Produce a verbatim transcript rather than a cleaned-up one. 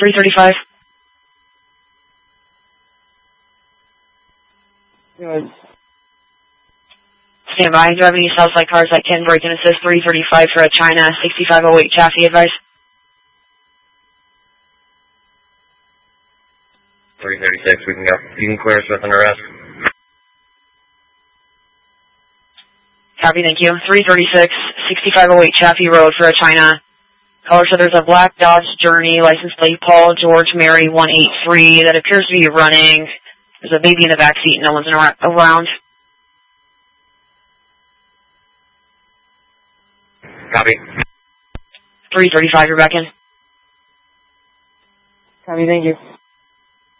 three thirty-five. Good. Stand by. Do you have any Southside cars that can break and assist? three thirty-five for a China sixty-five oh eight Chaffee advice. three thirty-six, we can go. You can clear us with an arrest. Copy, thank you. three thirty-six, sixty-five oh eight Chaffee Road for a China. Caller said there's a black Dodge Journey, license plate Paul George Mary one eight three that appears to be running. There's a baby in the back seat and no one's in ar- around. Copy. three thirty-five, you're back in. Copy, thank you.